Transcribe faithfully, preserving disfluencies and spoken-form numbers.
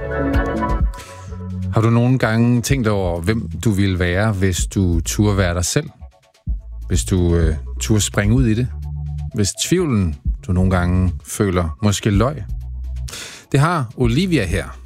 Har du nogle gange tænkt over, hvem du ville være, hvis du turde være dig selv? Hvis du øh, turde springe ud i det? Hvis tvivlen, du nogle gange føler, måske løg? Det har Olivia her.